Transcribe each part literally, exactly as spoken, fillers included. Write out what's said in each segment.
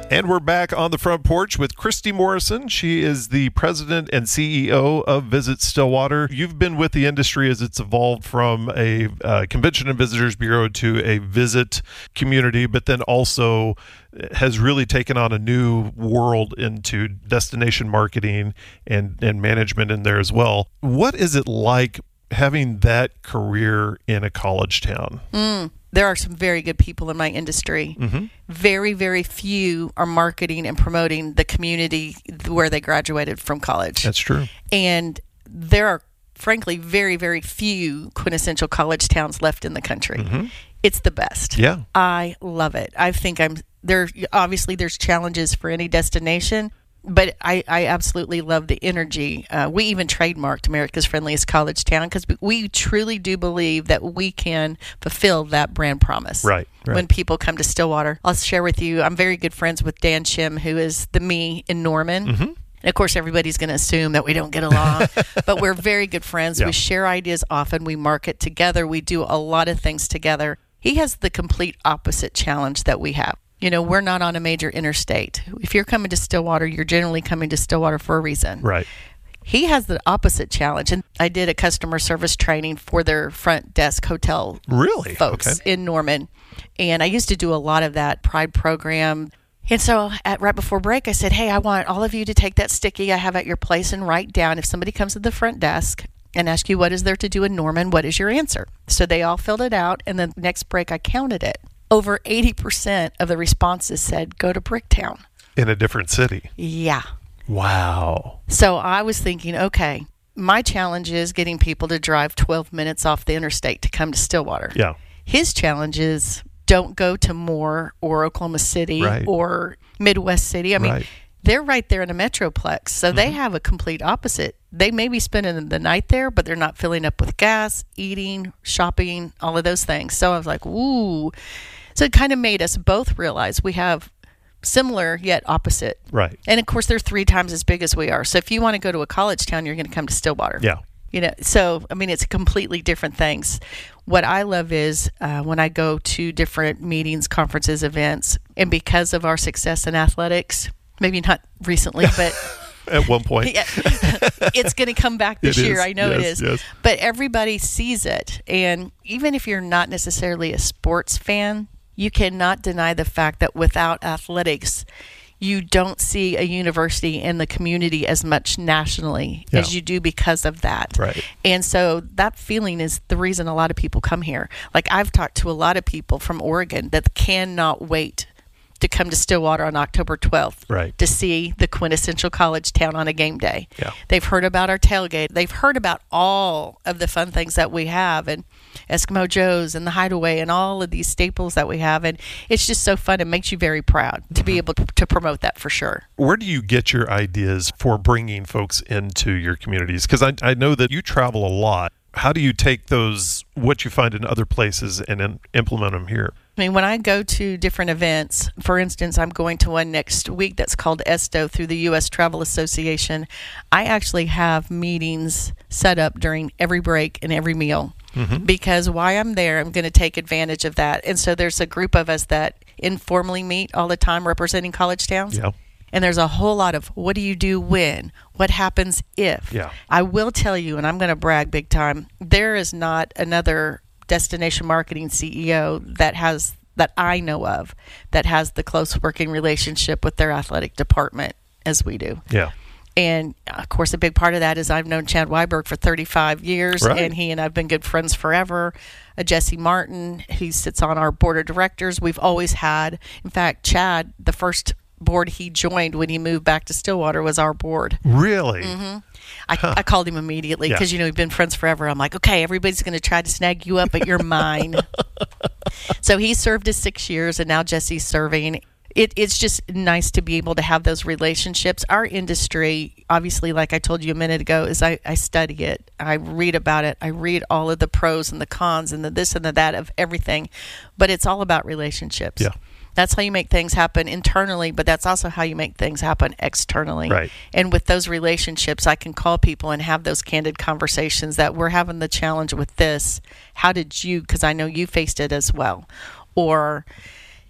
And we're back on the front porch with Christy Morrison. She is the president and C E O of Visit Stillwater. You've been with the industry as it's evolved from a uh, convention and visitors bureau to a visit community, but then also has really taken on a new world into destination marketing and, and management in there as well. What is it like having that career in a college town? Mm. There are some very good people in my industry. Mm-hmm. Very, very few are marketing and promoting the community where they graduated from college. That's true. And there are, frankly, very, very few quintessential college towns left in the country. Mm-hmm. It's the best. Yeah. I love it. I think I'm there. Obviously, there's challenges for any destination, but I, I absolutely love the energy. Uh, we even trademarked America's Friendliest College Town because we truly do believe that we can fulfill that brand promise. Right, right. When people come to Stillwater. I'll share with you, I'm very good friends with Dan Shim, who is the me in Norman. Mm-hmm. And of course, everybody's going to assume that we don't get along, but we're very good friends. Yeah. We share ideas often. We market together. We do a lot of things together. He has the complete opposite challenge that we have. You know, we're not on a major interstate. If you're coming to Stillwater, you're generally coming to Stillwater for a reason. Right. He has the opposite challenge. And I did a customer service training for their front desk hotel really? folks Okay. in Norman. And I used to do a lot of that Pride program. And so at, right before break, I said, hey, I want all of you to take that sticky I have at your place and write down if somebody comes to the front desk and ask you what is there to do in Norman, what is your answer? So they all filled it out. And then the next break, I counted it. Over eighty percent of the responses said, go to Bricktown. In a different city. Yeah. Wow. So I was thinking, okay, my challenge is getting people to drive twelve minutes off the interstate to come to Stillwater. Yeah. His challenge is don't go to Moore or Oklahoma City right. or Midwest City. I mean, right. they're right there in a metroplex. So mm-hmm. they have a complete opposite. They may be spending the night there, but they're not filling up with gas, eating, shopping, all of those things. So I was like, ooh. So it kind of made us both realize we have similar yet opposite. Right. And of course, they're three times as big as we are. So if you want to go to a college town, you're going to come to Stillwater. Yeah. You know, so, I mean, it's completely different things. What I love is uh, when I go to different meetings, conferences, events, and because of our success in athletics, maybe not recently, but at one point, yeah, it's going to come back this it year. Is. I know yes, it is. Yes. But everybody sees it. And even if you're not necessarily a sports fan, you cannot deny the fact that without athletics, you don't see a university in the community as much nationally yeah. as you do because of that. Right. And so that feeling is the reason a lot of people come here. Like I've talked to a lot of people from Oregon that cannot wait to come to Stillwater on October twelfth right. to see the quintessential college town on a game day. Yeah. They've heard about our tailgate. They've heard about all of the fun things that we have and Eskimo Joe's and the Hideaway and all of these staples that we have. And it's just so fun. It makes you very proud to mm-hmm. be able to promote that for sure. Where do you get your ideas for bringing folks into your communities? Because I, I know that you travel a lot. How do you take those, what you find in other places, and then implement them here? I mean, when I go to different events, for instance, I'm going to one next week that's called ESTO through the U S Travel Association. I actually have meetings set up during every break and every meal mm-hmm. because while I'm there, I'm going to take advantage of that. And so there's a group of us that informally meet all the time representing college towns. Yeah. And there's a whole lot of what do you do when? What happens if? Yeah. I will tell you, and I'm going to brag big time, there is not another destination marketing C E O that has that I know of that has the close working relationship with their athletic department as we do. Yeah. And of course, a big part of that is I've known Chad Weiberg for thirty-five years, right. and he and I've been good friends forever. Uh, Jesse Martin, he sits on our board of directors. We've always had, in fact, Chad, the first board he joined when he moved back to Stillwater was our board. Really? Mm-hmm. I, huh. I called him immediately because, yeah. you know, we've been friends forever. I'm like, okay, everybody's going to try to snag you up, but you're mine. So he served his six years, and now Jesse's serving. It, it's just nice to be able to have those relationships. Our industry, obviously, like I told you a minute ago, is I, I study it. I read about it. I read all of the pros and the cons and the this and the that of everything. But it's all about relationships. Yeah. That's how you make things happen internally, but that's also how you make things happen externally. Right. And with those relationships, I can call people and have those candid conversations that we're having the challenge with this. How did you, because I know you faced it as well. Or,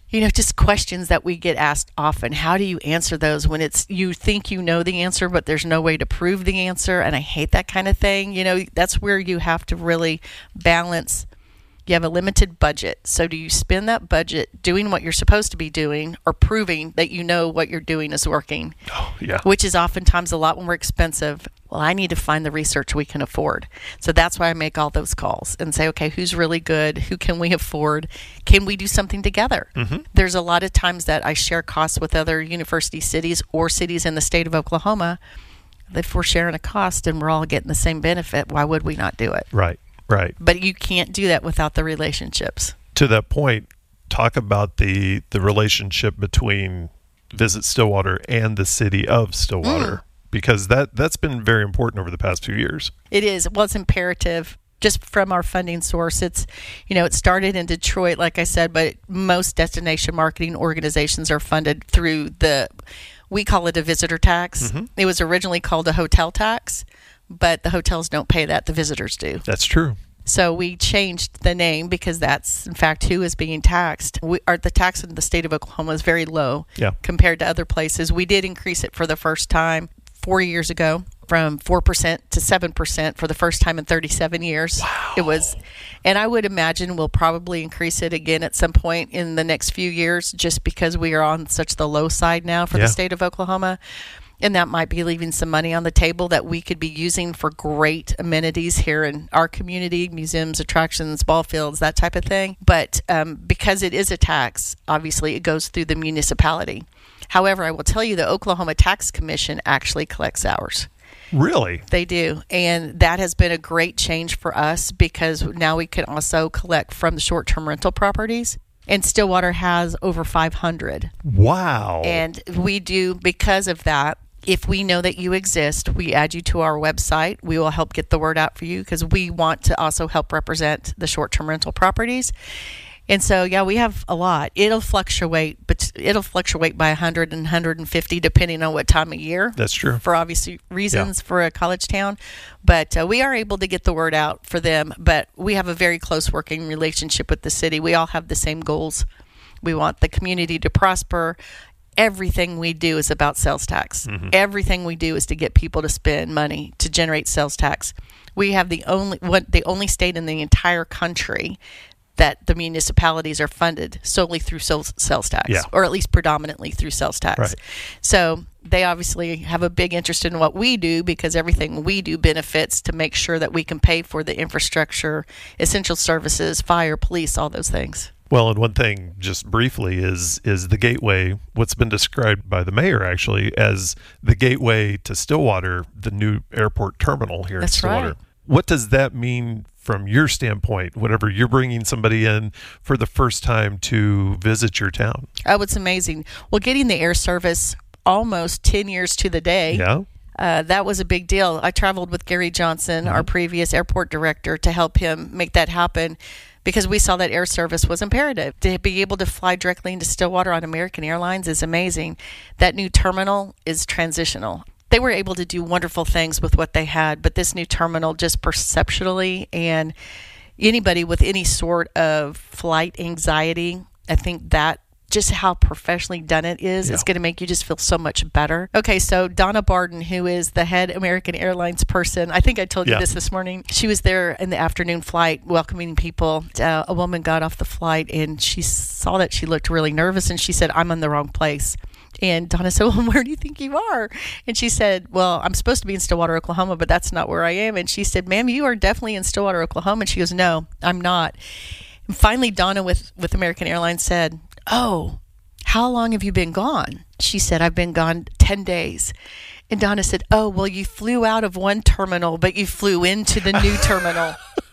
You know, just questions that we get asked often. How do you answer those when it's you think you know the answer, but there's no way to prove the answer? And I hate that kind of thing. You know, that's where you have to really balance. You have a limited budget. So do you spend that budget doing what you're supposed to be doing or proving that you know what you're doing is working? Oh, yeah. Which is oftentimes a lot more expensive. Well, I need to find the research we can afford. So that's why I make all those calls and say, okay, who's really good? Who can we afford? Can we do something together? Mm-hmm. There's a lot of times that I share costs with other university cities or cities in the state of Oklahoma. If we're sharing a cost and we're all getting the same benefit, why would we not do it? Right. Right. But you can't do that without the relationships. To that point, talk about the the relationship between Visit Stillwater and the city of Stillwater, mm. because that, that's been very important over the past few years. It is. Well, it's imperative. Just from our funding source, it's, you know, it started in Detroit, like I said, but most destination marketing organizations are funded through the, we call it a visitor tax. Mm-hmm. It was originally called a hotel tax, but the hotels don't pay that, the visitors do. That's true. So we changed the name because that's, in fact, who is being taxed. We, our, the tax in the state of Oklahoma is very low yeah. compared to other places. We did increase it for the first time four years ago from four percent to seven percent for the first time in thirty-seven years. Wow. It was, and I would imagine we'll probably increase it again at some point in the next few years just because we are on such the low side now for yeah. the state of Oklahoma. And that might be leaving some money on the table that we could be using for great amenities here in our community, museums, attractions, ball fields, that type of thing. But um, because it is a tax, obviously it goes through the municipality. However, I will tell you the Oklahoma Tax Commission actually collects ours. Really? They do. And that has been a great change for us because now we can also collect from the short-term rental properties. And Stillwater has over five hundred. Wow. And we do, because of that, if we know that you exist, we add you to our website. We will help get the word out for you because we want to also help represent the short-term rental properties. And so, yeah, we have a lot. It'll fluctuate, but it'll fluctuate by one hundred and one hundred fifty depending on what time of year. That's true. For obvious reasons yeah. for a college town. But uh, we are able to get the word out for them. But we have a very close working relationship with the city. We all have the same goals. We want the community to prosper. Everything we do is about sales tax. Mm-hmm. Everything we do is to get people to spend money to generate sales tax. We have the only what the only state in the entire country that the municipalities are funded solely through sales, sales tax, yeah. or at least predominantly through sales tax. Right. So they obviously have a big interest in what we do because everything we do benefits to make sure that we can pay for the infrastructure, essential services, fire, police, all those things. Well, and one thing, just briefly, is is the gateway, what's been described by the mayor, actually, as the gateway to Stillwater, the new airport terminal here That's in Stillwater. Right. What does that mean from your standpoint, whenever you're bringing somebody in for the first time to visit your town? Oh, it's amazing. Well, getting the air service almost ten years to the day. Yeah. Uh, that was a big deal. I traveled with Gary Johnson, mm-hmm. our previous airport director, to help him make that happen because we saw that air service was imperative. To be able to fly directly into Stillwater on American Airlines is amazing. That new terminal is transitional. They were able to do wonderful things with what they had, but this new terminal just perceptually, and anybody with any sort of flight anxiety, I think that just how professionally done it is, yeah. it's going to make you just feel so much better. Okay, so Donna Barden, who is the head American Airlines person, I think I told you yeah. this this morning. She was there in the afternoon flight welcoming people. Uh, a woman got off the flight and she saw that she looked really nervous and she said, "I'm in the wrong place." And Donna said, "Well, where do you think you are?" And she said, "Well, I'm supposed to be in Stillwater, Oklahoma, but that's not where I am." And she said, "Ma'am, you are definitely in Stillwater, Oklahoma." And she goes, "No, I'm not." And finally, Donna with, with American Airlines said, "Oh, how long have you been gone?" She said, "I've been gone ten days. And Donna said, "Oh, well, you flew out of one terminal, but you flew into the new terminal."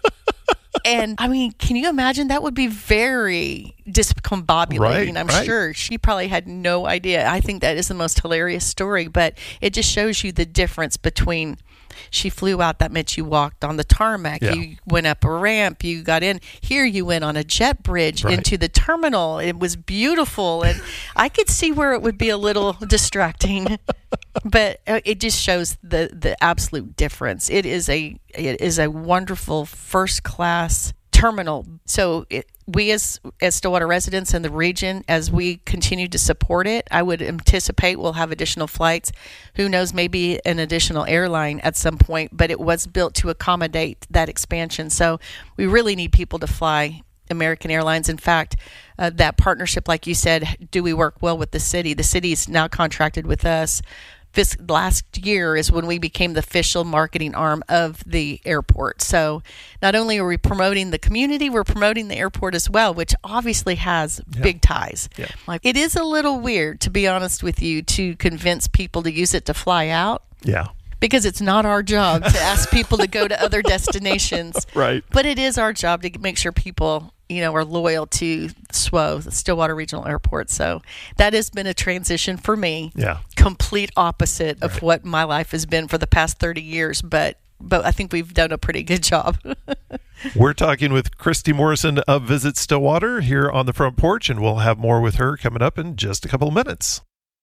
And I mean, can you imagine? That would be very discombobulating, right, I'm right. sure. She probably had no idea. I think that is the most hilarious story, but it just shows you the difference between she flew out, that meant you walked on the tarmac, yeah. you went up a ramp, you got in. Here you went on a jet bridge right. into the terminal. It was beautiful, and I could see where it would be a little distracting, but it just shows the, the absolute difference. It is a it is a wonderful first class terminal. So it, we as as Stillwater residents in the region, as we continue to support it, I would anticipate we'll have additional flights. Who knows, maybe an additional airline at some point, but it was built to accommodate that expansion. So we really need people to fly American Airlines. In fact, uh, that partnership, like you said, do we work well with the city? The city's now contracted with us. This last year is when we became the official marketing arm of the airport. So not only are we promoting the community, we're promoting the airport as well, which obviously has yeah. big ties. Yeah. Like, it is a little weird, to be honest with you, to convince people to use it to fly out. Yeah. Because it's not our job to ask people to go to other destinations. Right. But it is our job to make sure people, you know, are loyal to S W O, the Stillwater Regional Airport. So that has been a transition for me. Yeah. Complete opposite of right. what my life has been for the past thirty years. But but I think we've done a pretty good job. We're talking with Christy Morrison of Visit Stillwater here on the Front Porch, and we'll have more with her coming up in just a couple of minutes.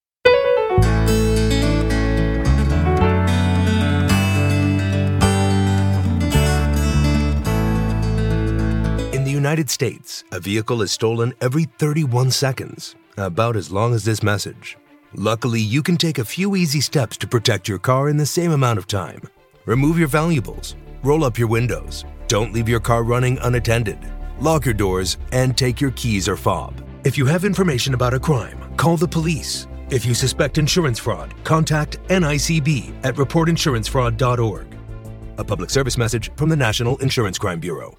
In the United States, a vehicle is stolen every thirty-one seconds, about as long as this message. Luckily, you can take a few easy steps to protect your car in the same amount of time. Remove your valuables, roll up your windows, don't leave your car running unattended, lock your doors, and take your keys or fob. If you have information about a crime, call the police. If you suspect insurance fraud, contact N I C B at report insurance fraud dot org. A public service message from the National Insurance Crime Bureau.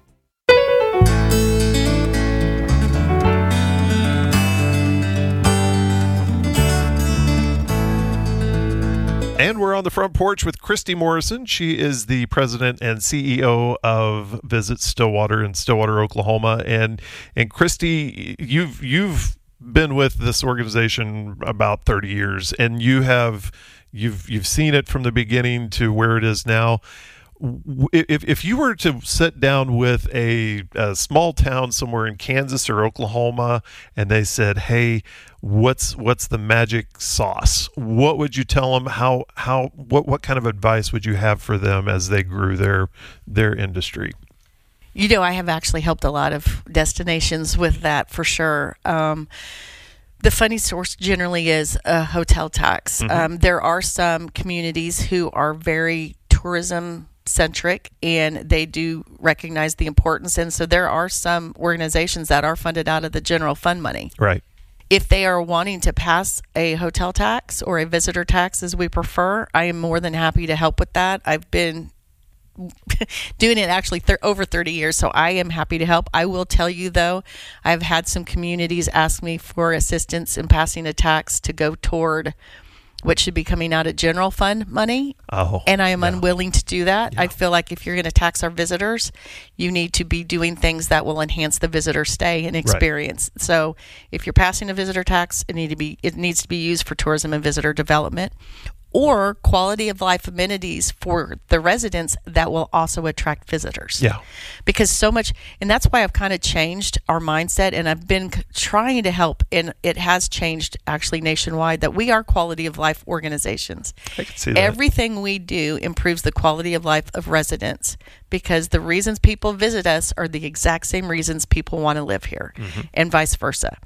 And we're on the Front Porch with Christy Morrison. She is the president and C E O of Visit Stillwater in Stillwater, Oklahoma. And and Christy, you've you've been with this organization about thirty years, and you have you've you've seen it from the beginning to where it is now. If if you were to sit down with a, a small town somewhere in Kansas or Oklahoma, and they said, "Hey, what's what's the magic sauce?" What would you tell them? How how what what kind of advice would you have for them as they grew their their industry? You know, I have actually helped a lot of destinations with that for sure. Um, the funding source generally is a hotel tax. Mm-hmm. Um, there are some communities who are very tourism centric, and they do recognize the importance. And so there are some organizations that are funded out of the general fund money. Right. If they are wanting to pass a hotel tax or a visitor tax, as we prefer, I am more than happy to help with that. I've been doing it actually th- over thirty years, so I am happy to help. I will tell you, though, I've had some communities ask me for assistance in passing a tax to go toward what should be coming out of general fund money. Oh, and I am yeah. unwilling to do that. Yeah. I feel like if you're going to tax our visitors, you need to be doing things that will enhance the visitor stay and experience. Right. So if you're passing a visitor tax, it need to be it needs to be used for tourism and visitor development, or quality of life amenities for the residents that will also attract visitors. Yeah. Because so much, and that's why I've kind of changed our mindset, and I've been trying to help, and it has changed actually nationwide, that we are quality of life organizations. I can see that. Everything we do improves the quality of life of residents, because the reasons people visit us are the exact same reasons people want to live here, mm-hmm. and vice versa.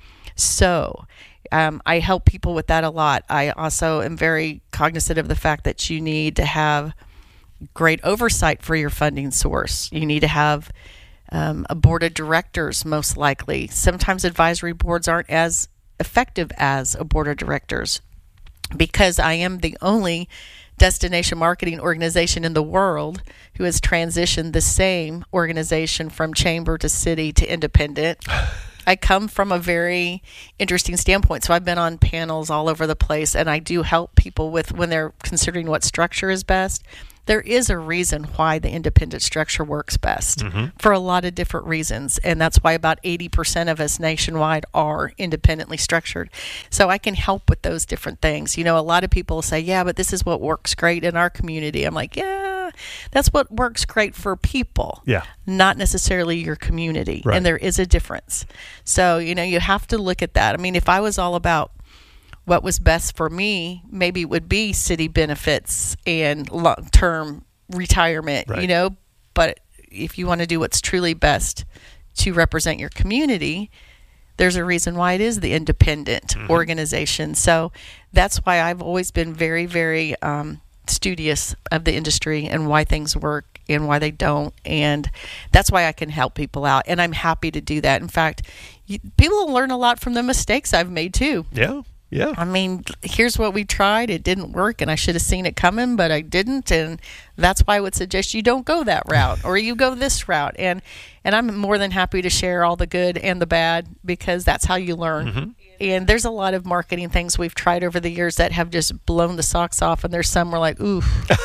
So Um, I help people with that a lot. I also am very cognizant of the fact that you need to have great oversight for your funding source. You need to have um, a board of directors, most likely. Sometimes advisory boards aren't as effective as a board of directors, because I am the only destination marketing organization in the world who has transitioned the same organization from chamber to city to independent. I come from a very interesting standpoint. So I've been on panels all over the place, and I do help people with when they're considering what structure is best. There is a reason why the independent structure works best, mm-hmm. for a lot of different reasons. And that's why about eighty percent of us nationwide are independently structured. So I can help with those different things. You know, a lot of people say, yeah, but this is what works great in our community. I'm like, yeah, that's what works great for people, yeah, not necessarily your community. Right. And there is a difference. So, you know, you have to look at that. I mean, if I was all about what was best for me, maybe it would be city benefits and long-term retirement, right. you know, but if you want to do what's truly best to represent your community, there's a reason why it is the independent mm-hmm. organization. So that's why I've always been very, very um, studious of the industry and why things work and why they don't. And that's why I can help people out. And I'm happy to do that. In fact, you, people will learn a lot from the mistakes I've made too. Yeah. Yeah. I mean, here's what we tried. It didn't work, and I should have seen it coming, but I didn't. And that's why I would suggest you don't go that route, or you go this route. And and I'm more than happy to share all the good and the bad, because that's how you learn. Mm-hmm. And there's a lot of marketing things we've tried over the years that have just blown the socks off, and there's some we're like, ooh.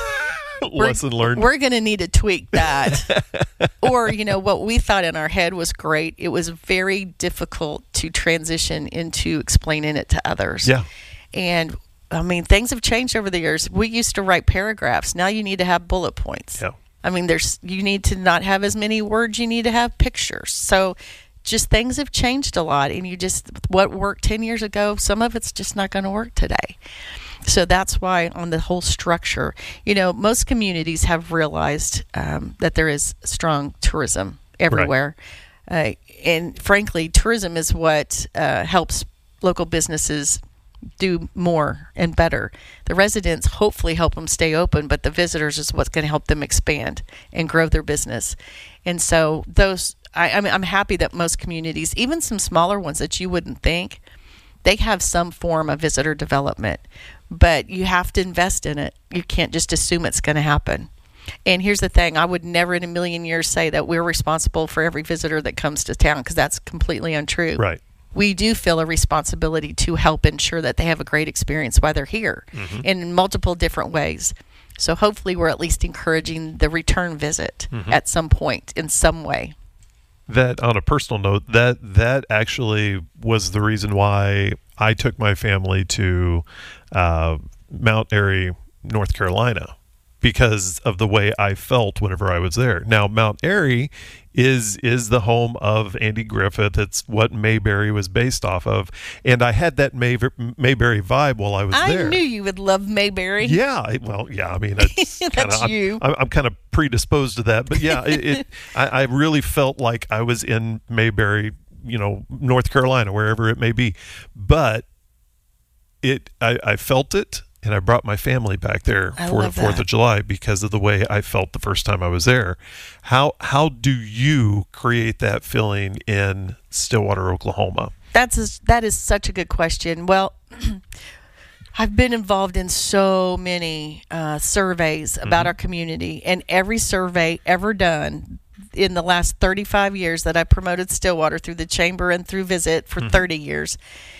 Lesson learned. We're going to need to tweak that. Or, you know, what we thought in our head was great. It was very difficult to transition into explaining it to others. Yeah. And, I mean, things have changed over the years. We used to write paragraphs. Now you need to have bullet points. Yeah. I mean, there's you need to not have as many words. You need to have pictures. So just things have changed a lot. And you just, what worked ten years ago, some of it's just not going to work today. So that's why on the whole structure, you know, most communities have realized um, that there is strong tourism everywhere. Right. Uh, and frankly, tourism is what uh, helps local businesses do more and better. The residents hopefully help them stay open, but the visitors is what's going to help them expand and grow their business. And so those, I, I mean, I'm happy that most communities, even some smaller ones that you wouldn't think, they have some form of visitor development, but you have to invest in it. You can't just assume it's going to happen. And here's the thing, I would never in a million years say that we're responsible for every visitor that comes to town, because that's completely untrue. Right. We do feel a responsibility to help ensure that they have a great experience while they're here mm-hmm. in multiple different ways. So hopefully we're at least encouraging the return visit mm-hmm. at some point in some way. That, on a personal note, that that actually was the reason why I took my family to uh, Mount Airy, North Carolina, because of the way I felt whenever I was there. Now, Mount Airy is is the home of Andy Griffith. It's what Mayberry was based off of, and I had that May, Mayberry vibe while I was I there. I knew you would love Mayberry. Yeah, well, yeah. I mean, it's that's kinda, you. I'm, I'm kind of predisposed to that, but yeah, it. it I, I really felt like I was in Mayberry, you know, North Carolina, wherever it may be, but it. I, I felt it. And I brought my family back there I for the Fourth that. of July because of the way I felt the first time I was there. How how do you create that feeling in Stillwater, Oklahoma? That's a, that is such a good question. Well, I've been involved in so many uh, surveys about mm-hmm. our community, and every survey ever done in the last thirty-five years that I promoted Stillwater through the Chamber and through Visit for mm-hmm. thirty years,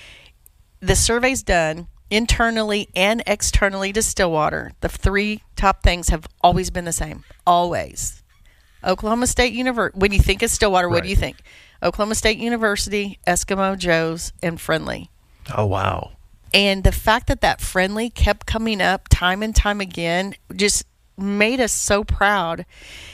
the surveys done internally and externally to Stillwater, the three top things have always been the same. Always. Oklahoma State University. When you think of Stillwater, right. What do you think? Oklahoma State University, Eskimo Joe's, and Friendly. Oh, wow. And the fact that that Friendly kept coming up time and time again just made us so proud.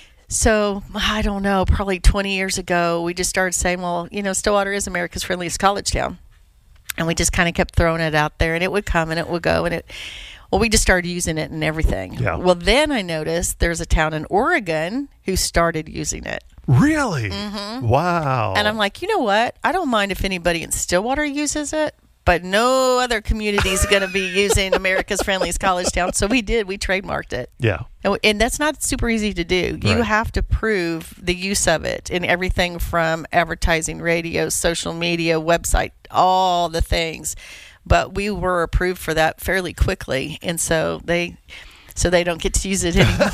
So, I don't know, probably twenty years ago, we just started saying, well, you know, Stillwater is America's friendliest college town. And we just kind of kept throwing it out there, and it would come and it would go. And it, well, we just started using it and everything. Yeah. Well, then I noticed there's a town in Oregon who started using it. Really? Mm-hmm. Wow. And I'm like, you know what? I don't mind if anybody in Stillwater uses it, but no other community is going to be using America's friendliest college town. So we did. We trademarked it. Yeah. And, and that's not super easy to do. You right. have to prove the use of it in everything from advertising, radio, social media, website, all the things. But we were approved for that fairly quickly, and so they so they don't get to use it anymore.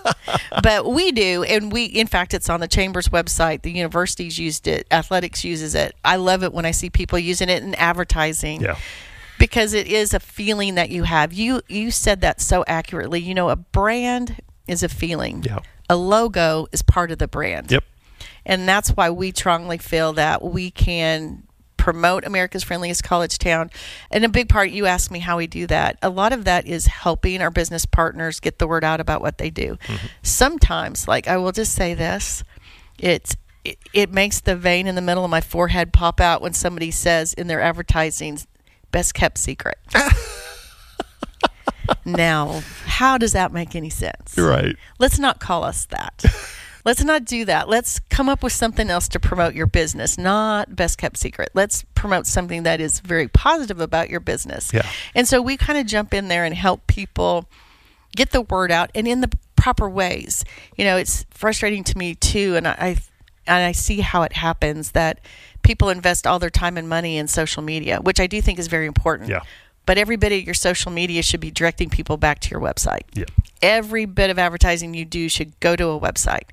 But we do, and we in fact it's on the Chamber's website. The universities used it, athletics uses it. I love it when I see people using it in advertising. Yeah. Because it is a feeling that you have. You you said that so accurately. You know, a brand is a feeling. Yeah. A logo is part of the brand. Yep. And that's why we strongly feel that we can promote America's friendliest college town. And a big part, you asked me how we do that. A lot of that is helping our business partners get the word out about what they do. Mm-hmm. Sometimes, like I will just say this, it's it, it makes the vein in the middle of my forehead pop out when somebody says in their advertising, best kept secret. Now, how does that make any sense? Right. Let's not call us that. Let's not do that. Let's come up with something else to promote your business, not best kept secret. Let's promote something that is very positive about your business. Yeah. And so we kind of jump in there and help people get the word out and in the proper ways. You know, it's frustrating to me too, and I and I see how it happens that people invest all their time and money in social media, which I do think is very important. Yeah. But every bit of your social media should be directing people back to your website. Yeah. Every bit of advertising you do should go to a website.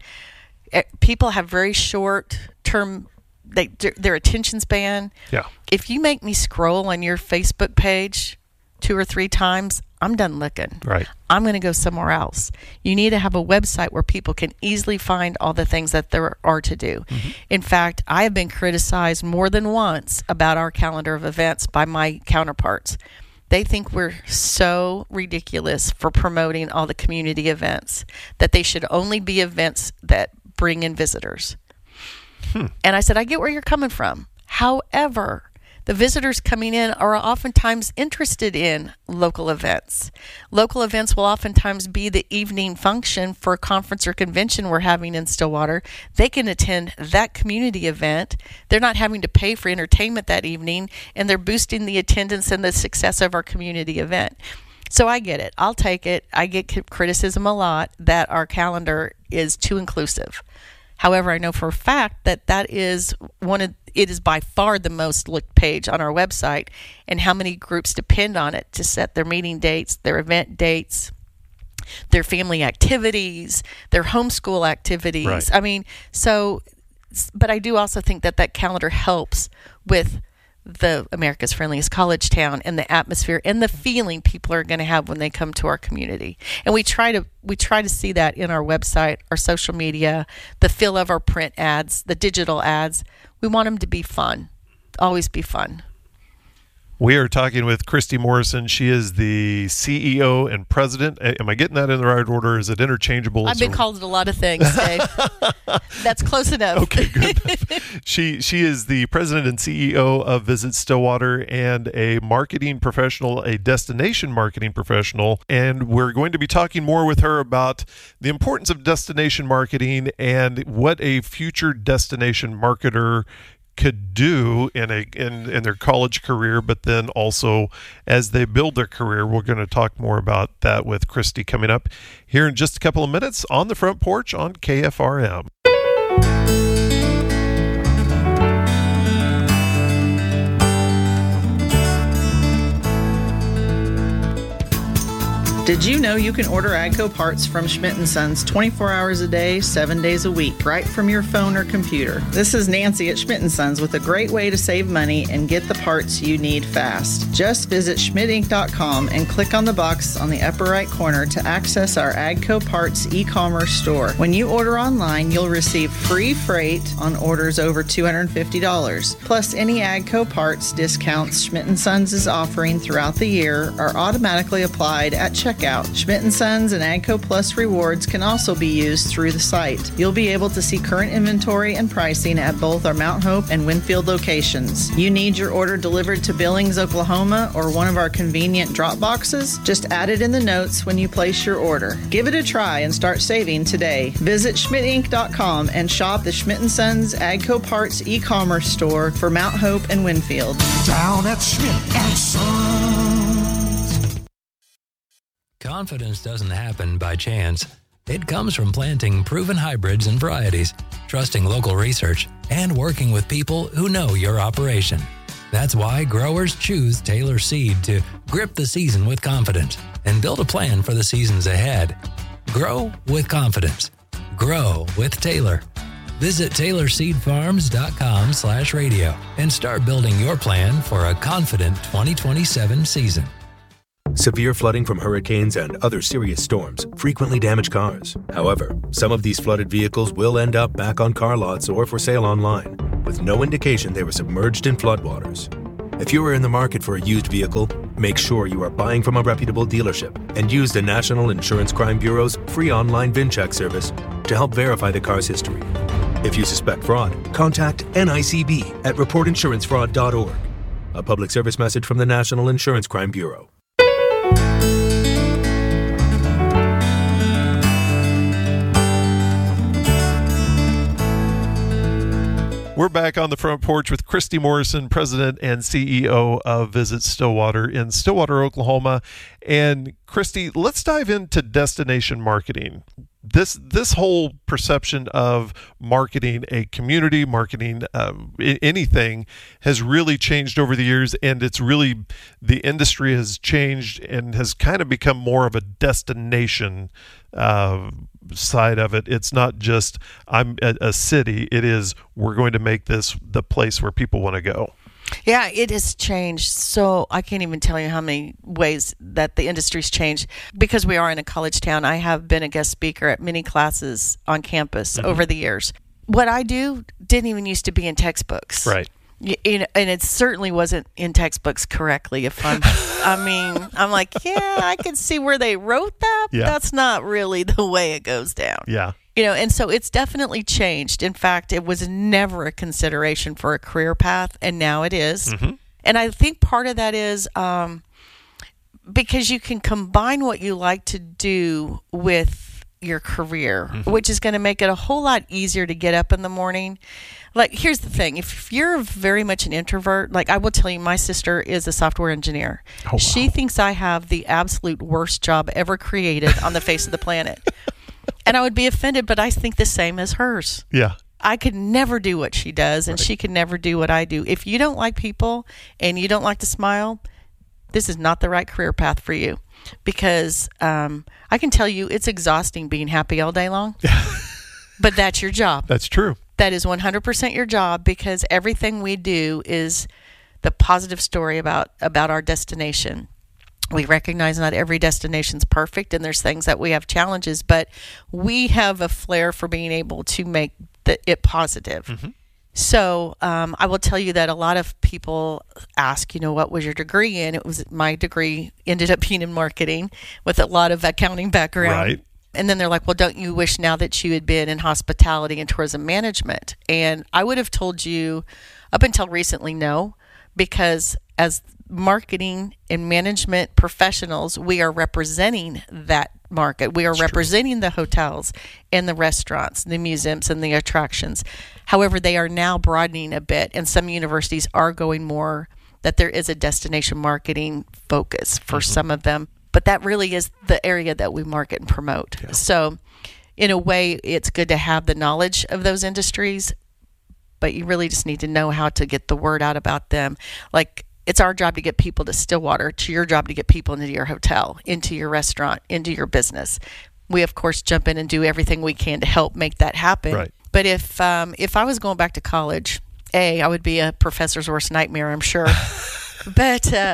People have very short term, they, their attention span. Yeah. If you make me scroll on your Facebook page two or three times, I'm done looking. Right. I'm going to go somewhere else. You need to have a website where people can easily find all the things that there are to do. Mm-hmm. In fact, I have been criticized more than once about our calendar of events by my counterparts. They think we're so ridiculous for promoting all the community events, that they should only be events that bring in visitors. Hmm. And I said, I get where you're coming from. However, the visitors coming in are oftentimes interested in local events. Local events will oftentimes be the evening function for a conference or convention we're having in Stillwater. They can attend that community event. They're not having to pay for entertainment that evening, and they're boosting the attendance and the success of our community event. So I get it. I'll take it. I get criticism a lot that our calendar is too inclusive. However, I know for a fact that that is one of it is by far the most looked page on our website, and how many groups depend on it to set their meeting dates, their event dates, their family activities, their homeschool activities. Right. I mean, so, but I do also think that that calendar helps with the America's Friendliest College Town and the atmosphere and the feeling people are going to have when they come to our community. And we try to we try to see that in our website, our social media, the feel of our print ads, the digital ads. We want them to be fun, always be fun. We are talking with Christy Morrison. She is the C E O and president. Am I getting that in the right order? Is it interchangeable? I've been called a lot of things, Dave. That's close enough. Okay, good. she she is the president and C E O of Visit Stillwater, and a marketing professional, a destination marketing professional. And we're going to be talking more with her about the importance of destination marketing and what a future destination marketer could do in a in, in their college career, but then also as they build their career. We're going to talk more about that with Christy coming up here in just a couple of minutes on the Front Porch on K F R M. Did you know you can order AGCO parts from Schmidt and Sons twenty-four hours a day, seven days a week, right from your phone or computer? This is Nancy at Schmidt and Sons with a great way to save money and get the parts you need fast. Just visit schmidt inc dot com and click on the box on the upper right corner to access our AGCO Parts e-commerce store. When you order online, you'll receive free freight on orders over two hundred fifty dollars. Plus, any AGCO Parts discounts Schmidt and Sons is offering throughout the year are automatically applied at checkout. Schmidt and Sons and AGCO Plus rewards can also be used through the site. You'll be able to see current inventory and pricing at both our Mount Hope and Winfield locations. You need your order delivered to Billings, Oklahoma, or one of our convenient drop boxes? Just add it in the notes when you place your order. Give it a try and start saving today. Visit schmidt inc dot com and shop the Schmidt and Sons AGCO Parts e-commerce store for Mount Hope and Winfield. Down at Schmidt and Sons. Confidence doesn't happen by chance. It comes from planting proven hybrids and varieties, trusting local research, and working with people who know your operation. That's why growers choose Taylor Seed to grip the season with confidence and build a plan for the seasons ahead. Grow with confidence. Grow with Taylor. Visit taylor seed farms dot com slash radio and start building your plan for a confident twenty twenty-seven season. Severe flooding from hurricanes and other serious storms frequently damage cars. However, some of these flooded vehicles will end up back on car lots or for sale online, with no indication they were submerged in floodwaters. If you are in the market for a used vehicle, make sure you are buying from a reputable dealership and use the National Insurance Crime Bureau's free online VIN check service to help verify the car's history. If you suspect fraud, contact N I C B at report insurance fraud dot org. A public service message from the National Insurance Crime Bureau. We're back on the front porch with Christy Morrison, President and C E O of Visit Stillwater in Stillwater, Oklahoma. And Christy, let's dive into destination marketing. This this whole perception of marketing a community, marketing uh, anything has really changed over the years, and it's really, the industry has changed and has kind of become more of a destination uh, side of it. It's not just I'm a, a city, it is we're going to make this the place where people want to go. Yeah, it has changed. So I can't even tell you how many ways that the industry's changed. Because we are in a college town, I have been a guest speaker at many classes on campus mm-hmm. over the years. What I do didn't even used to be in textbooks. Right. You, you know, and it certainly wasn't in textbooks correctly. If I'm, I mean, I'm like, yeah, I can see where they wrote that. But yeah. That's not really the way it goes down. Yeah. You know, and so it's definitely changed. In fact, it was never a consideration for a career path, and now it is. Mm-hmm. And I think part of that is um, because you can combine what you like to do with your career, mm-hmm. which is going to make it a whole lot easier to get up in the morning. Like, here's the thing. If you're very much an introvert, like I will tell you, my sister is a software engineer. Oh, wow. She thinks I have the absolute worst job ever created on the face of the planet. And I would be offended, but I think the same as hers. Yeah. I could never do what she does, and right. she could never do what I do. If you don't like people and you don't like to smile, this is not the right career path for you. Because um, I can tell you it's exhausting being happy all day long. But that's your job. That's true. That is one hundred percent your job, because everything we do is the positive story about, about our destination. We recognize not every destination's perfect, and there's things that we have challenges, but we have a flair for being able to make the, it positive. Mm-hmm. So um, I will tell you that a lot of people ask, you know, what was your degree in? It was my degree ended up being in marketing with a lot of accounting background. Right. And then they're like, well, don't you wish now that you had been in hospitality and tourism management? And I would have told you up until recently, no, because as marketing and management professionals, we are representing that market. We are That's representing true. The hotels and the restaurants, the museums and the attractions. However, they are now broadening a bit, and some universities are going more that there is a destination marketing focus for mm-hmm. some of them. But that really is the area that we market and promote. Yeah. So in a way, it's good to have the knowledge of those industries, but you really just need to know how to get the word out about them. Like, it's our job to get people to Stillwater. It's your job to get people into your hotel, into your restaurant, into your business. We, of course, jump in and do everything we can to help make that happen. Right. But if um, if I was going back to college, A, I would be a professor's worst nightmare, I'm sure. but uh,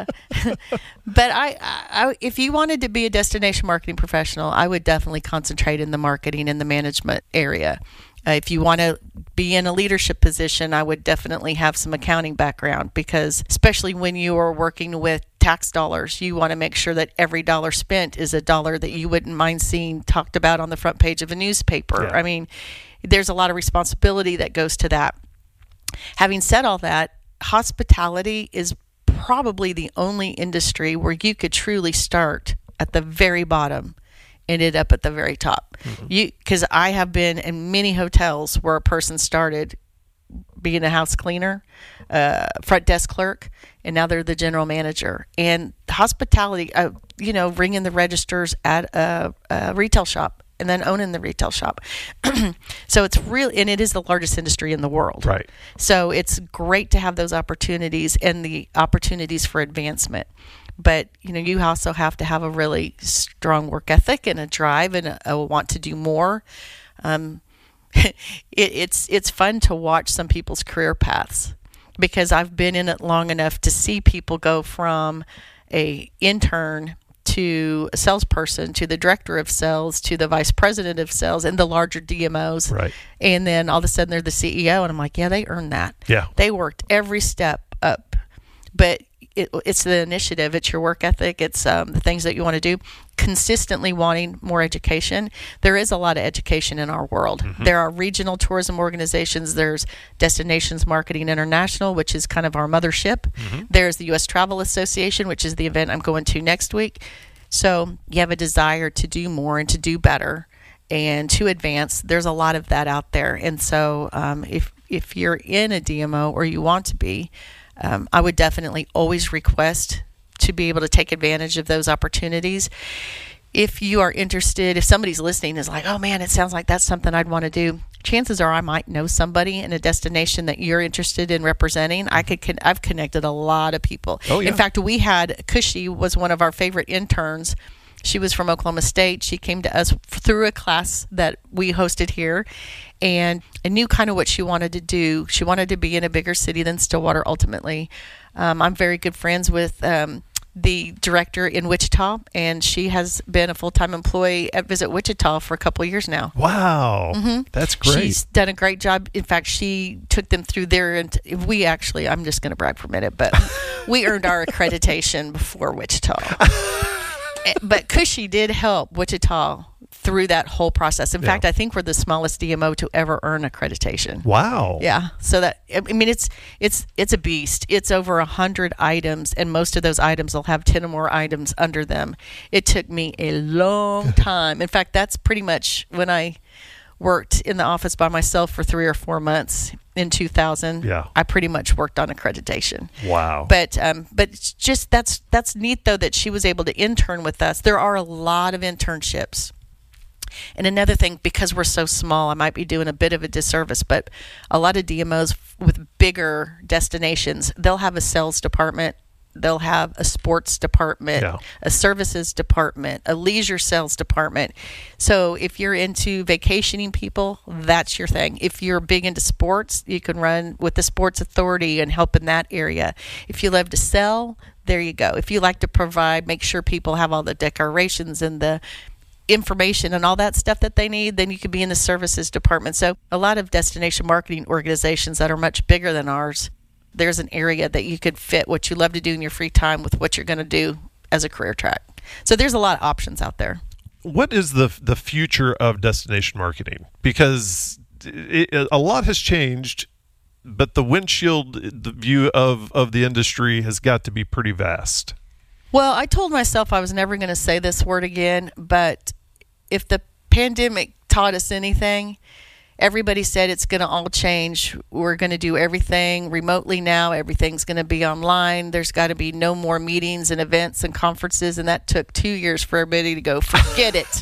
but I, I, if you wanted to be a destination marketing professional, I would definitely concentrate in the marketing and the management area. Uh, if you want to be in a leadership position, I would definitely have some accounting background, because especially when you are working with tax dollars, you want to make sure that every dollar spent is a dollar that you wouldn't mind seeing talked about on the front page of a newspaper. Yeah. I mean, there's a lot of responsibility that goes to that. Having said all that, hospitality is probably the only industry where you could truly start at the very bottom, ended up at the very top. Mm-hmm. You, because I have been in many hotels where a person started being a house cleaner, uh, front desk clerk, and now they're the general manager. And hospitality, uh, you know, ringing the registers at a, a retail shop and then owning the retail shop. So it's real, and it is the largest industry in the world. Right. So it's great to have those opportunities and the opportunities for advancement. But, you know, you also have to have a really strong work ethic and a drive and a, a want to do more. Um, it, it's it's fun to watch some people's career paths, because I've been in it long enough to see people go from a intern to a salesperson to the director of sales to the vice president of sales and the larger D M Os. Right. And then all of a sudden they're the C E O. And I'm like, yeah, they earned that. Yeah. They worked every step up. But it, it's the initiative, it's your work ethic, it's um, the things that you want to do. Consistently wanting more education. There is a lot of education in our world. Mm-hmm. There are regional tourism organizations. There's Destinations Marketing International, which is kind of our mothership. Mm-hmm. There's the U S Travel Association, which is the event I'm going to next week. So you have a desire to do more and to do better and to advance. There's a lot of that out there. And so um, if if you're in a D M O or you want to be, um, I would definitely always request to be able to take advantage of those opportunities. If you are interested, if somebody's listening is like, oh man, it sounds like that's something I'd want to do, chances are I might know somebody in a destination that you're interested in representing. I could, con- I've connected a lot of people. Oh, yeah. In fact, we had, Cushy was one of our favorite interns. She was from Oklahoma State. She came to us through a class that we hosted here, and I knew kind of what she wanted to do. She wanted to be in a bigger city than Stillwater ultimately. Um, I'm very good friends with um, the director in Wichita, and she has been a full-time employee at Visit Wichita for a couple of years now. Wow. Mm-hmm. That's great. She's done a great job. In fact, she took them through their, and we actually, I'm just going to brag for a minute, but we earned our accreditation before Wichita. But Cushy did help Wichita through that whole process. In Yeah. fact, I think we're the smallest D M O to ever earn accreditation. Wow. Yeah. So that, I mean, it's it's it's a beast. It's over a hundred items, and most of those items will have ten or more items under them. It took me a long time. In fact, that's pretty much when I worked in the office by myself for three or four months in two thousand. Yeah. I pretty much worked on accreditation. Wow. But um, but it's just that's that's neat though that she was able to intern with us. There are a lot of internships. And another thing, because we're so small, I might be doing a bit of a disservice, but a lot of D M Os with bigger destinations, they'll have a sales department, they'll have a sports department, Yeah. a services department, a leisure sales department. So if you're into vacationing people, that's your thing. If you're big into sports, you can run with the sports authority and help in that area. If you love to sell, there you go. If you like to provide, make sure people have all the decorations and the information and all that stuff that they need, then you could be in the services department. So a lot of destination marketing organizations that are much bigger than ours, there's an area that you could fit what you love to do in your free time with what you're going to do as a career track. So there's a lot of options out there. What is the the future of destination marketing? Because it, it, a lot has changed, but the windshield the view of, of the industry has got to be pretty vast. Well, I told myself I was never going to say this word again, but if the pandemic taught us anything, everybody said it's going to all change. We're going to do everything remotely now. Everything's going to be online. There's got to be no more meetings and events and conferences, and that took two years for everybody to go, forget it.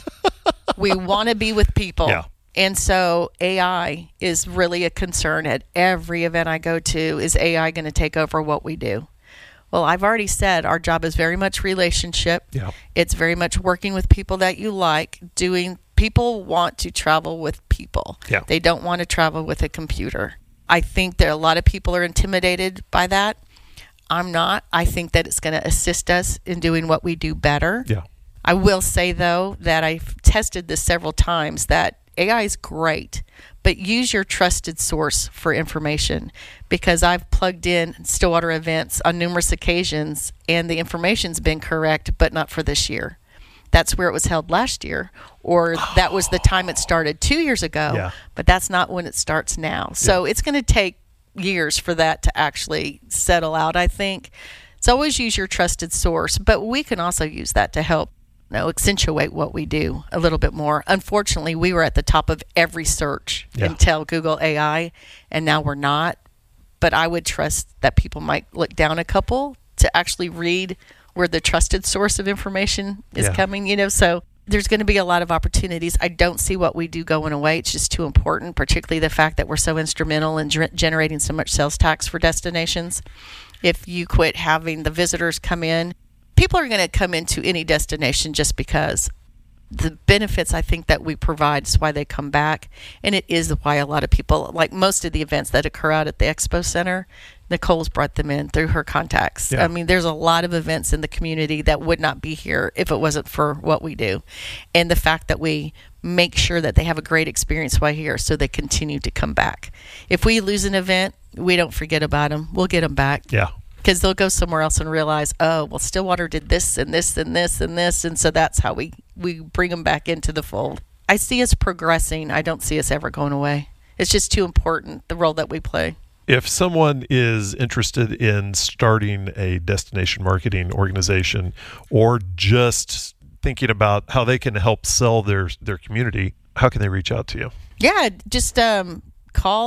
We want to be with people. Yeah. And so A I is really a concern at every event I go to. Is A I going to take over what we do? Well, I've already said our job is very much relationship. Yeah. It's very much working with people that you like, doing people want to travel with people. Yeah. They don't want to travel with a computer. I think that a lot of people are intimidated by that. I'm not. I think that it's going to assist us in doing what we do better. Yeah. I will say, though, that I've tested this several times, that A I is great, but use your trusted source for information, because I've plugged in Stillwater events on numerous occasions and the information's been correct, but not for this year. That's where it was held last year, or that was the time it started two years ago, Yeah. but that's not when it starts now. So it's going to take years for that to actually settle out, I think. So always use your trusted source, but we can also use that to help you know, accentuate what we do a little bit more. Unfortunately, we were at the top of every search Yeah. until Google A I, and now we're not. But I would trust that people might look down a couple to actually read where the trusted source of information is Yeah. coming, you know. So there's going to be a lot of opportunities. I don't see what we do going away. It's just too important, particularly the fact that we're so instrumental in ger- generating so much sales tax for destinations. If you quit having the visitors come in, people are going to come into any destination just because the benefits I think that we provide is why they come back. And it is why a lot of people, like most of the events that occur out at the Expo Center, Nicole's brought them in through her contacts. Yeah. I mean, there's a lot of events in the community that would not be here if it wasn't for what we do. And the fact that we make sure that they have a great experience while here so they continue to come back. If we lose an event, we don't forget about them. We'll get them back. Yeah. Because they'll go somewhere else and realize, oh, well, Stillwater did this and this and this and this. And so that's how we, we bring them back into the fold. I see us progressing. I don't see us ever going away. It's just too important, the role that we play. If someone is interested in starting a destination marketing organization or just thinking about how they can help sell their, their community, how can they reach out to you? Yeah, just um, call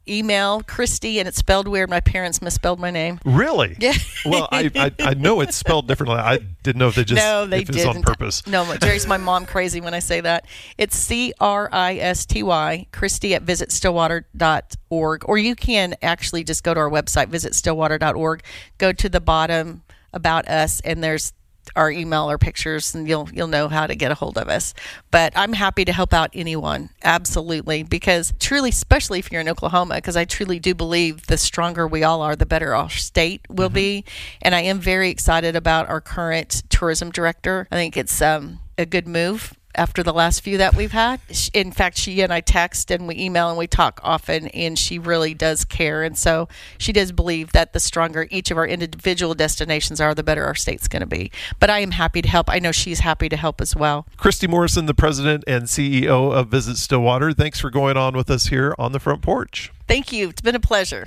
email Christy, and it's spelled weird. My parents misspelled my name. Really? Yeah. Well, I, I I know it's spelled differently. I didn't know if they just no, they if it's didn't. on purpose. No, Jerry's my mom crazy when I say that. It's C R I S T Y, Christy at visit stillwater dot org. Or you can actually just go to our website, visit stillwater dot org, go to the bottom about us, and there's our email or pictures, and you'll you'll know how to get a hold of us. But I'm happy to help out anyone, absolutely, because truly, especially if you're in Oklahoma, because I truly do believe the stronger we all are, the better our state will mm-hmm. be. And I am very excited about our current tourism director. I think it's um, a good move after the last few that we've had. In fact, she and I text and we email and we talk often, and she really does care. And so she does believe that the stronger each of our individual destinations are, the better our state's going to be. But I am happy to help. I know she's happy to help as well. Christy Morrison, the president and C E O of Visit Stillwater, thanks for going on with us here on the Front Porch. Thank you. It's been a pleasure.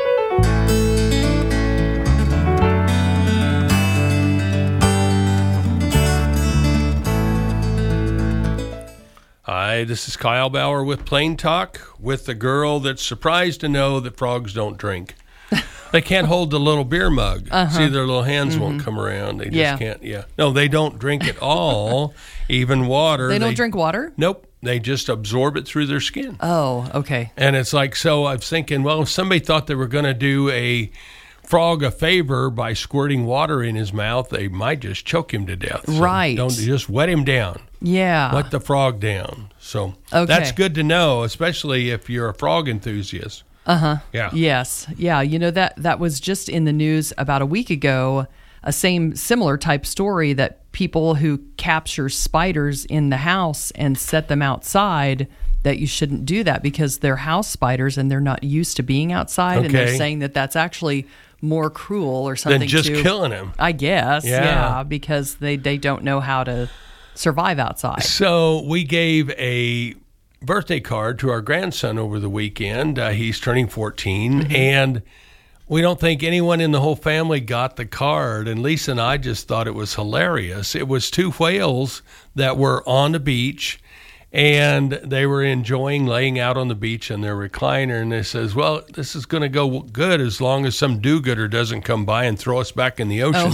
Hi, this is Kyle Bauer with Plain Talk, with the girl that's surprised to know that frogs don't drink. They can't hold the little beer mug. Uh-huh. See, their little hands mm-hmm. won't come around. They just yeah. can't. Yeah. No, they don't drink at all, even water. They don't they, drink water? Nope. They just absorb it through their skin. Oh, okay. And it's like, so I was thinking, well, if somebody thought they were going to do a frog a favor by squirting water in his mouth, they might just choke him to death. So right. Don't just wet him down. Yeah. Let the frog down. So okay. that's good to know, especially if you're a frog enthusiast. Uh-huh. Yeah. Yes. Yeah. You know, that that was just in the news about a week ago, a same similar type story that people who capture spiders in the house and set them outside, that you shouldn't do that because they're house spiders and they're not used to being outside. Okay. And they're saying that that's actually more cruel or something. Than just to, killing him. I guess. Yeah. yeah. Because they, they don't know how to survive outside. So we gave a birthday card to our grandson over the weekend. Uh, he's turning fourteen, mm-hmm. and we don't think anyone in the whole family got the card. And Lisa and I just thought it was hilarious. It was two whales that were on the beach, and they were enjoying laying out on the beach in their recliner. And they says, well, this is going to go good as long as some do-gooder doesn't come by and throw us back in the ocean.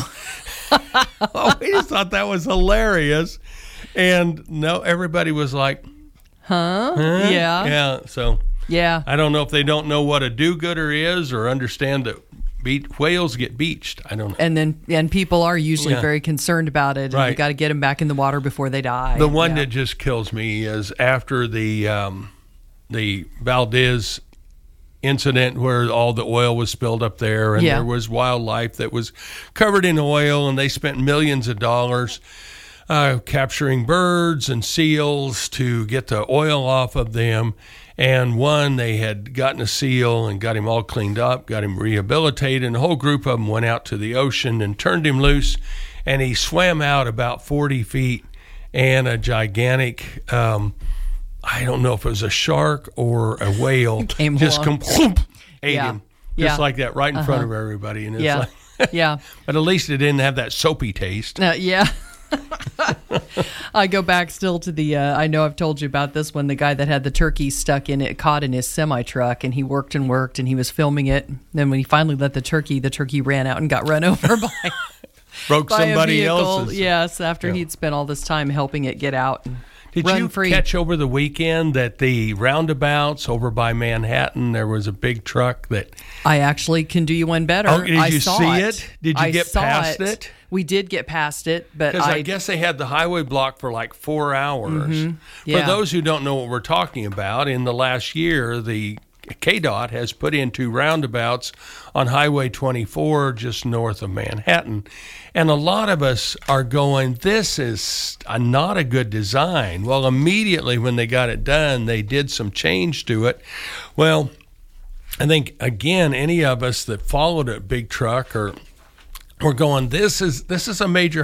Oh. We just thought that was hilarious. And no, everybody was like, huh? huh? Yeah. Yeah. So yeah. I don't know if they don't know what a do-gooder is or understand that be- whales get beached. I don't know. And then and people are usually yeah. very concerned about it. And right. you got to get them back in the water before they die. The one yeah. that just kills me is after the um, the Valdez incident where all the oil was spilled up there, and yeah. there was wildlife that was covered in oil, and they spent millions of dollars uh, capturing birds and seals to get the oil off of them. And one, they had gotten a seal and got him all cleaned up, got him rehabilitated, and a whole group of them went out to the ocean and turned him loose, and he swam out about forty feet, and a gigantic, um, I don't know if it was a shark or a whale, Came just along. come, ate yeah. him, just yeah. like that, right in uh-huh. front of everybody. And it's yeah. like, yeah. But at least it didn't have that soapy taste. Uh, yeah. I go back still to the, uh, I know I've told you about this one, the guy that had the turkey stuck in it, caught in his semi-truck, and he worked and worked, and he was filming it. Then when he finally let the turkey, the turkey ran out and got run over by, Broke by somebody a vehicle. else's. Yes, after Yeah. he'd spent all this time helping it get out and Did run you free. catch over the weekend that the roundabouts over by Manhattan, there was a big truck that... I actually can do you one better. Oh, did I you saw see it? it? Did you I get saw past it. it? We did get past it, but Because I, I, guess they had the highway blocked for like four hours. Mm-hmm. Yeah. For those who don't know what we're talking about, in the last year, the K D O T has put in two roundabouts on Highway twenty-four just north of Manhattan. And a lot of us are going, this is a, not a good design. Well, immediately when they got it done, they did some change to it. Well, I think, again, any of us that followed a big truck or we're going, this is this is a major